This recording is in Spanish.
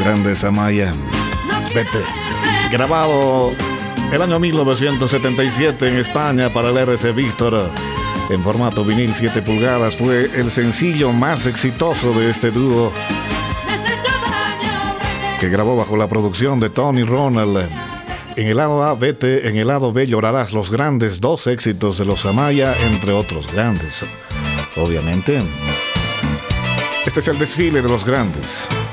grandes Amaya. Vete. Grabado el año 1977 en España para el RC Víctor en formato vinil 7 pulgadas, fue el sencillo más exitoso de este dúo, que grabó bajo la producción de Tony Ronald. En el lado A, Vete; en el lado B, Llorarás, los grandes dos éxitos de los Amaya, entre otros grandes. Obviamente, este es el desfile de los grandes.